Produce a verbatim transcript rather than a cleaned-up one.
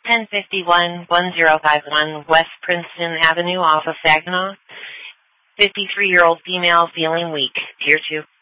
ten fifty-one, one zero five one West Princeton Avenue off of Saginaw. fifty-three-year-old female feeling weak. Tier two.